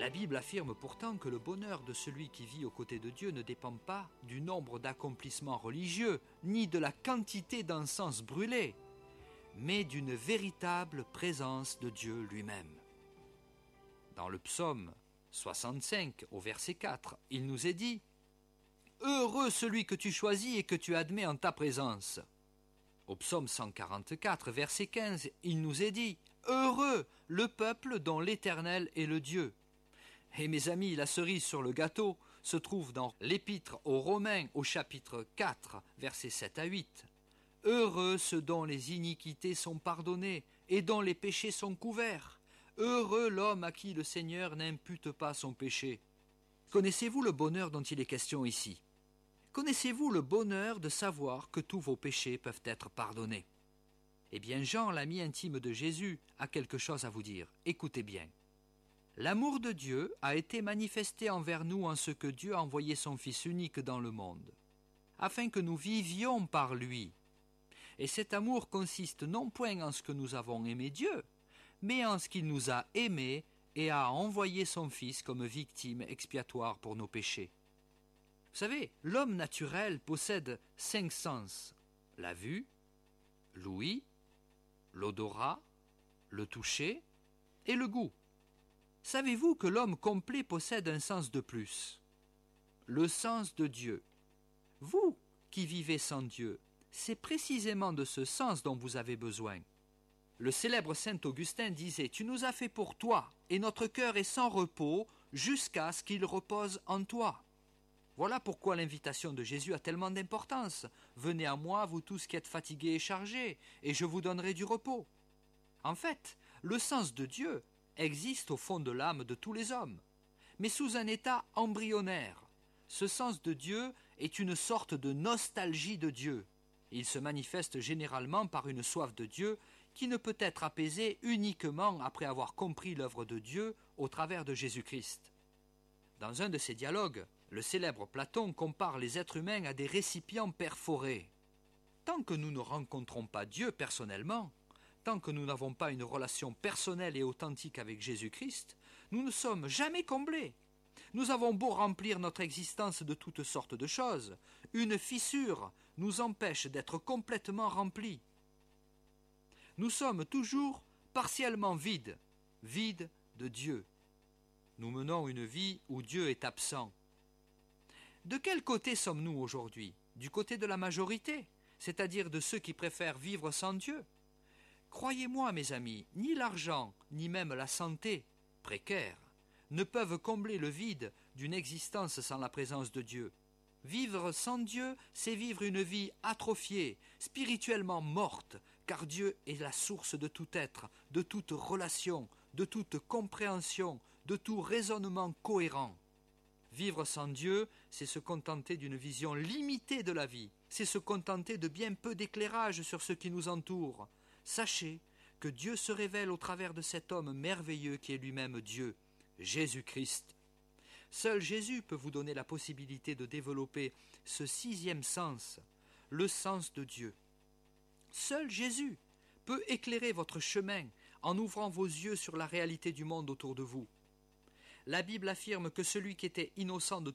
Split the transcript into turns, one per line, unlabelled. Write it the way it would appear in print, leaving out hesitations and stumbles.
La Bible affirme pourtant que le bonheur de celui qui vit aux côtés de Dieu ne dépend pas du nombre d'accomplissements religieux, ni de la quantité d'encens brûlé, mais d'une véritable présence de Dieu lui-même. Dans le psaume 65, au verset 4, il nous est dit « Heureux celui que tu choisis et que tu admets en ta présence ». Au psaume 144, verset 15, il nous est dit « Heureux le peuple dont l'Éternel est le Dieu ». Et mes amis, la cerise sur le gâteau se trouve dans l'Épître aux Romains au chapitre 4, versets 7 à 8. Heureux ceux dont les iniquités sont pardonnées et dont les péchés sont couverts. Heureux l'homme à qui le Seigneur n'impute pas son péché. Connaissez-vous le bonheur dont il est question ici? Connaissez-vous le bonheur de savoir que tous vos péchés peuvent être pardonnés? Eh bien, Jean, l'ami intime de Jésus, a quelque chose à vous dire. Écoutez bien. L'amour de Dieu a été manifesté envers nous en ce que Dieu a envoyé son Fils unique dans le monde, afin que nous vivions par lui. Et cet amour consiste non point en ce que nous avons aimé Dieu, mais en ce qu'il nous a aimés et a envoyé son Fils comme victime expiatoire pour nos péchés. Vous savez, l'homme naturel possède 5 sens: la vue, l'ouïe, l'odorat, le toucher et le goût. Savez-vous que l'homme complet possède un sens de plus? Le sens de Dieu. Vous, qui vivez sans Dieu, c'est précisément de ce sens dont vous avez besoin. Le célèbre saint Augustin disait « Tu nous as fait pour toi, et notre cœur est sans repos jusqu'à ce qu'il repose en toi. » Voilà pourquoi l'invitation de Jésus a tellement d'importance. « Venez à moi, vous tous qui êtes fatigués et chargés, et je vous donnerai du repos. » En fait, le sens de Dieu existe au fond de l'âme de tous les hommes, mais sous un état embryonnaire. Ce sens de Dieu est une sorte de nostalgie de Dieu. Il se manifeste généralement par une soif de Dieu qui ne peut être apaisée uniquement après avoir compris l'œuvre de Dieu au travers de Jésus-Christ. Dans un de ses dialogues, le célèbre Platon compare les êtres humains à des récipients perforés. Tant que nous ne rencontrons pas Dieu personnellement, tant que nous n'avons pas une relation personnelle et authentique avec Jésus-Christ, nous ne sommes jamais comblés. Nous avons beau remplir notre existence de toutes sortes de choses, une fissure nous empêche d'être complètement remplis. Nous sommes toujours partiellement vides, vides de Dieu. Nous menons une vie où Dieu est absent. De quel côté sommes-nous aujourd'hui? Du côté de la majorité, c'est-à-dire de ceux qui préfèrent vivre sans Dieu? Croyez-moi, mes amis, ni l'argent, ni même la santé, précaire, ne peuvent combler le vide d'une existence sans la présence de Dieu. Vivre sans Dieu, c'est vivre une vie atrophiée, spirituellement morte, car Dieu est la source de tout être, de toute relation, de toute compréhension, de tout raisonnement cohérent. Vivre sans Dieu, c'est se contenter d'une vision limitée de la vie, c'est se contenter de bien peu d'éclairage sur ce qui nous entoure. Sachez que Dieu se révèle au travers de cet homme merveilleux qui est lui-même Dieu, Jésus-Christ. Seul Jésus peut vous donner la possibilité de développer ce 6e sens, le sens de Dieu. Seul Jésus peut éclairer votre chemin en ouvrant vos yeux sur la réalité du monde autour de vous. La Bible affirme que celui qui était innocent de